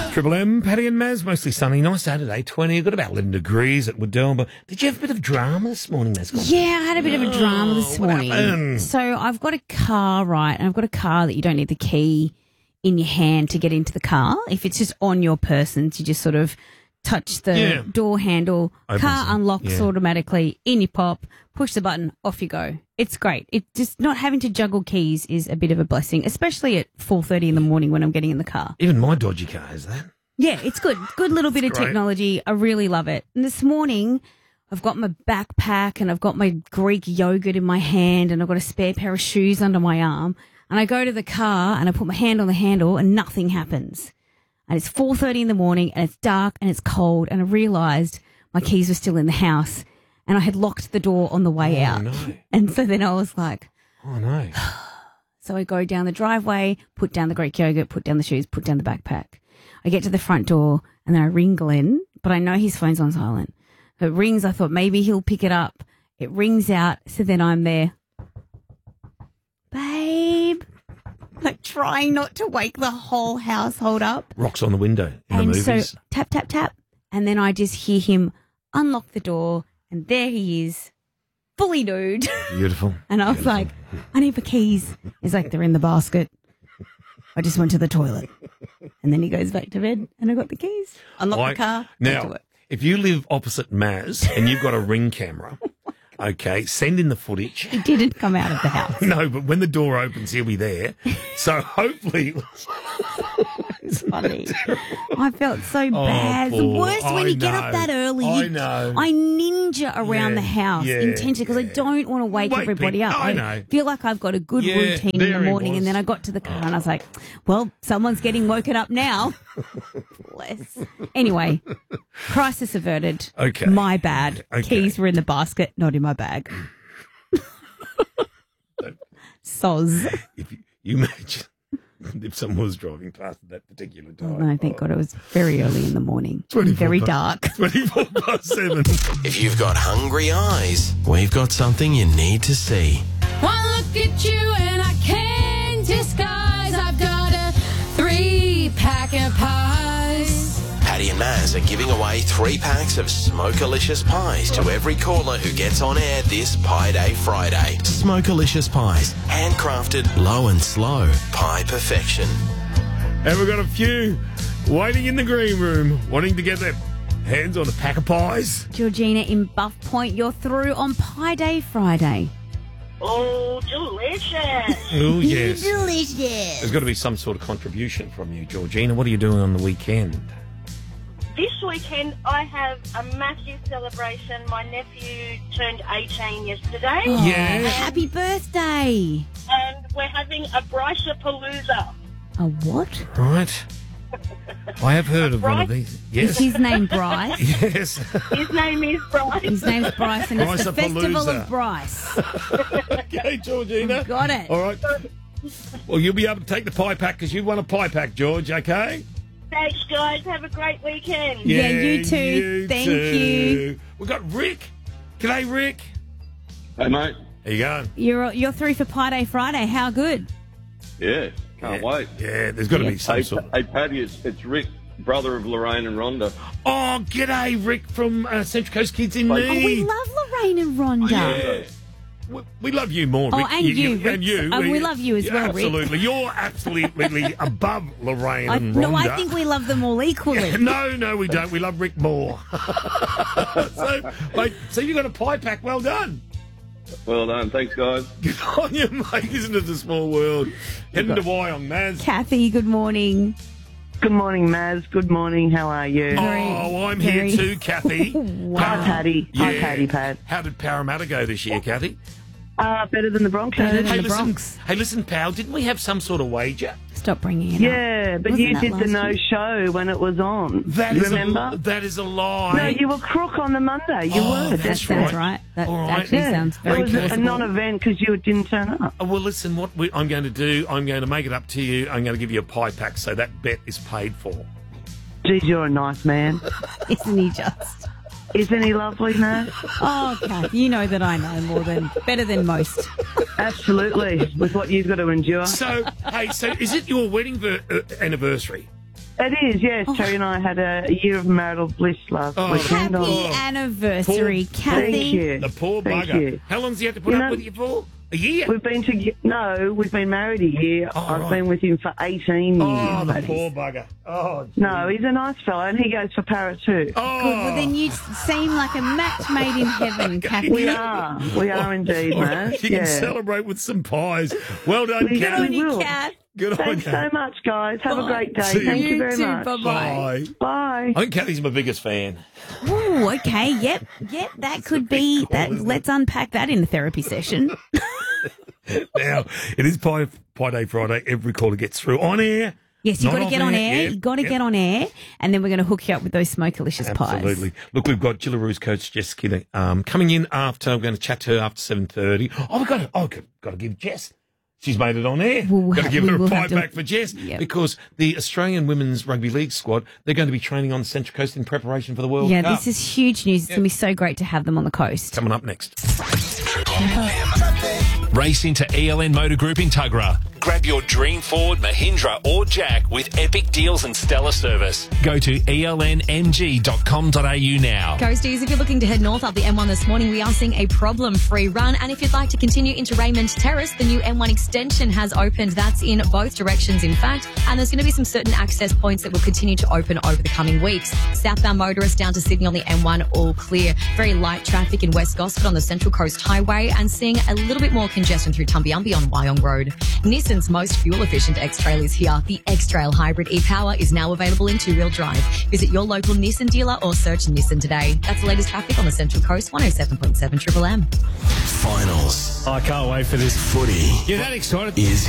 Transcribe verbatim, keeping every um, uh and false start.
Triple M, Paddy and Maz, mostly sunny. Nice Saturday, twenty. Got about eleven degrees at Woodell. But did you have a bit of drama this morning, Maz? Yeah, I had a bit of a drama this what morning. happened? So I've got a car, right, and I've got a car that you don't need the key in your hand to get into the car. If it's just on your person, you just sort of touch the Yeah. door handle, Opens car it, unlocks yeah. automatically, in you pop, push the button, off you go. It's great. It just not having to juggle keys is a bit of a blessing, especially at four thirty in the morning when I'm getting in the car. Even my dodgy car has that. Yeah, it's good. Good little bit of great. technology. I really love it. And this morning, I've got my backpack and I've got my Greek yogurt in my hand and I've got a spare pair of shoes under my arm. And I go to the car and I put my hand on the handle and nothing happens. And it's four thirty in the morning and it's dark and it's cold and I realised my keys were still in the house and I had locked the door on the way Oh, out. no. And so then I was like, Oh, no. so I go down the driveway, put down the Greek yogurt, put down the shoes, put down the backpack. I get to the front door and then I ring Glenn, but I know his phone's on silent. So it rings. I thought maybe he'll pick it up. It rings out. So then I'm there. Babe. Like trying not to wake the whole household up. Rocks on the window in and the movies. so tap, tap, tap. And then I just hear him unlock the door and there he is, fully nude. Beautiful. And I was Beautiful. like, I need the keys. He's like, they're in the basket. I just went to the toilet. And then he goes back to bed and I got the keys. Unlocked I- the car. went to Now, work. if you live opposite Maz and you've got a Ring camera, okay, send in the footage. He didn't come out of the house. No, but when the door opens, he'll be there. So hopefully... It's funny. I felt so bad. It's the Paul, worst when I you get up know. that early. I You- know. I ninja around Yeah, the house yeah, intentionally because I yeah. don't want to wake, Wake everybody people. up. I know. feel like I've got a good Yeah, routine in there the he morning. was. And then I got to the car and I was like, well, someone's getting woken up now. Bless. Anyway, crisis averted. Okay. My bad. Okay. Keys were in the basket, not in my bag. Soz. If you, you imagine if someone was driving past at that particular Oh, time. no, thank God it was very early in the morning. twenty-four Very past- dark. twenty-four past seven. If you've got hungry eyes, we've got something you need to see. One look at you and I can't disguise. I've got a three pack of pies. Paddy and Maz are giving away three packs of Smokelicious pies to every caller who gets on air this Pie Day Friday. Smokelicious pies, handcrafted, low and slow, pie perfection. And we've got a few waiting in the green room, wanting to get their hands on a pack of pies. Georgina in Buff Point, you're through on Pie Day Friday. Oh, delicious. Oh, yes. Delicious. There's got to be some sort of contribution from you, Georgina. What are you doing on the weekend? This weekend, I have a massive celebration. My nephew turned eighteen yesterday, Yeah. Happy birthday. and we're having a Bryce-a-palooza. A what? Right. I have heard of one of these. Is Yes. his name Bryce? Yes. His name is Bryce. His name's Bryce and it's the Festival Bryce-a-palooza. of Bryce. Okay, Georgina. Got it. All right. Well, you'll be able to take the pie pack because you won a pie pack, George, okay? Thanks, guys. Have a great weekend. Yeah, you too. Thank you. We've got Rick. G'day, Rick. Hey, mate. How you going? You're you're through for Pie Day Friday. How good? Yeah, can't yeah. wait. Yeah, there's got to Yeah. be some Hey, sort of... hey, Paddy, it's, it's Rick, brother of Lorraine and Rhonda. Oh, g'day, Rick from uh, Central Coast Kids in Oh, Oh, Need. we love Lorraine and Rhonda. Yeah. We, we love you more, Oh, Rick. and you, Rick. And you. And we love you as well, Rick. Absolutely. You're absolutely above Lorraine I, and Rhonda. no, I think we love them all equally. No, no, we don't. We love Rick more. so, mate, so you got a pie pack. Well done. Well done. Thanks, guys. Good on you, mate. Isn't it a small world? Heading to Wyong, Maz. Kathy, good morning. Good morning, Maz. Good morning. How are you? Oh, I'm very- here too, Kathy. Wow. Hi, Paddy. Hi, Yeah. Paddy, Pad. How did Parramatta go this year, Kathy? Uh, better than the Broncos. Better than Hey, the listen, Bronx. hey, listen, pal. Didn't we have some sort of wager? Stop bringing it Yeah, up. but Wasn't you that did the last no week? show when it was on. That you is remember? A, that is a lie. No, you were crook on the Monday. You Oh, were. That that's sounds right. right. That All right. actually Yeah. sounds It very was a, a plausible. non-event because you didn't turn up. Oh, well, listen, what we, I'm going to do, I'm going to make it up to you. I'm going to give you a pie pack, so that bet is paid for. Geez, you're a nice man. Isn't he just? Isn't he lovely, Maz? Oh, Kath, you know that I know more than, better than most. Absolutely. With what you've got to endure. So, hey, so is it your wedding ver- uh, anniversary? It is, yes. Terry and I had a year of marital bliss last Oh, weekend. happy Happy on- anniversary, Poor- Kathy. Thank you. The poor Thank bugger. you. How long's he had to put You up know- with you for? A year? We've been to no, we've been married a year. Oh, I've right. been with him for eighteen Oh, years. the buddy. poor bugger. Oh, No, he's a nice fella, and he goes for parrot too. oh. Good. Well, then you seem like a match made in heaven, Kathy. We are, we are indeed, All right, mate. You Yeah. can celebrate with some pies. Well done, We Good on Kathy. you, will. Kath. Good on Thanks you. so much, guys. Have a great day. See you. Thank you, You very too. much. Bye-bye. Bye. Bye. I think Kathy's my biggest fan. Ooh, okay. Yep. Yep. That could be that. Let's unpack that in a therapy session. Now, it is Pie, Pie Day Friday. Every caller gets through on air. Yes, you've Not got to off get on air. air. Yep, You've got to yep. get on air, and then we're going to hook you up with those smokelicious pies. Absolutely. Look, we've got Gillaroos coach Jess Kidder um, coming in after. We're going to chat to her after seven thirty. Oh, we've got to, oh, got to give Jess. She's made it on air. We'll got to ha- give we her a will pie have to- back for Jess Yep. because the Australian Women's Rugby League squad, they're going to be training on the Central Coast in preparation for the World Yeah, Cup. this is huge news. It's going to be so great to have them on the coast. Coming up next. Race into E L N Motor Group in Tuggerah. Grab your dream Ford, Mahindra or Jack with epic deals and stellar service. Go to E L N M G dot com dot a u now. Coasties, if you're looking to head north up the M one this morning, we are seeing a problem-free run. And if you'd like to continue into Raymond Terrace, the new M one extension has opened. That's in both directions, in fact. And there's going to be some certain access points that will continue to open over the coming weeks. Southbound motorists down to Sydney on the M one, all clear. Very light traffic in West Gosford on the Central Coast Highway and seeing a little bit more congestion through Tumbiumbi on Wyong Road. Nissan's most fuel-efficient X-Trail is here. The X-Trail Hybrid e-Power is now available in two-wheel drive. Visit your local Nissan dealer or search Nissan today. That's the latest traffic on the Central Coast, one oh seven point seven Triple M. Finals. I can't wait for this. Footy You're that excited? is